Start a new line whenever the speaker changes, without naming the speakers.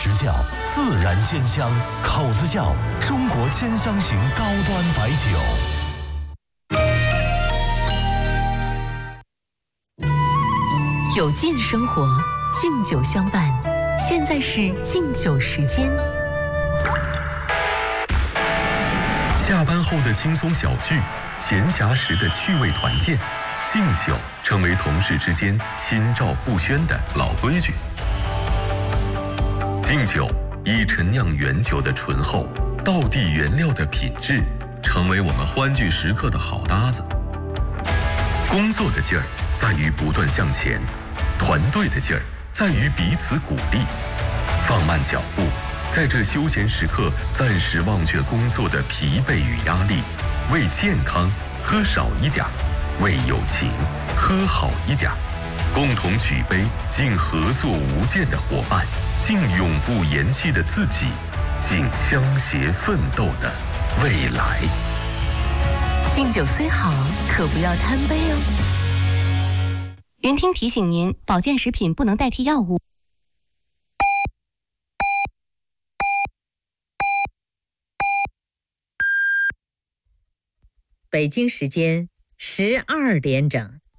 实窖，自然鲜香，口子窖，中国兼香型高端白酒。
有劲生活，敬酒相伴。现在是敬酒时间。
下班后的轻松小聚，闲暇时的趣味团建，敬酒成为同事之间心照不宣的老规矩。敬酒以陈酿原酒的醇厚、道地原料的品质，成为我们欢聚时刻的好搭子。工作的劲儿在于不断向前，团队的劲儿在于彼此鼓励。放慢脚步，在这休闲时刻暂时忘却工作的疲惫与压力，为健康喝少一点，为友情喝好一点，共同举杯敬合作无间的伙伴，敬永不言弃的自己，敬相携奋斗的未来。
敬酒虽好，可不要贪杯哦。
云听提醒您，保健食品不能代替药物。
北京时间12点整。